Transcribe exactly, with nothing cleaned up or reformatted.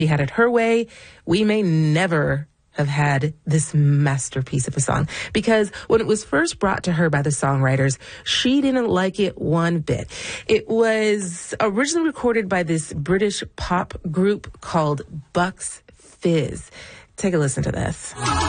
she had it her way, we may never have had this masterpiece of a song. Because when it was first brought to her by the songwriters, she didn't like it one bit. It was originally recorded by this British pop group called Bucks Fizz. Take a listen to this.